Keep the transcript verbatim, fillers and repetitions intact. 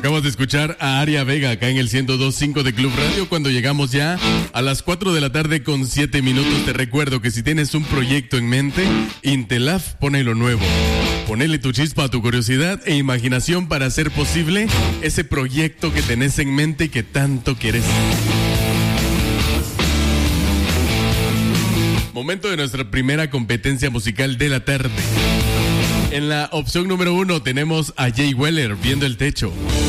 Acabas de escuchar a Aria Vega acá en el ciento dos punto cinco de Club Radio. Cuando llegamos ya a las cuatro de la tarde con siete minutos, te recuerdo que si tienes un proyecto en mente, Intelaf pone lo nuevo. Ponele tu chispa a tu curiosidad e imaginación para hacer posible ese proyecto que tenés en mente y que tanto quieres. Momento de nuestra primera competencia musical de la tarde. En la opción número uno tenemos a Jay Weller, Viendo el Techo.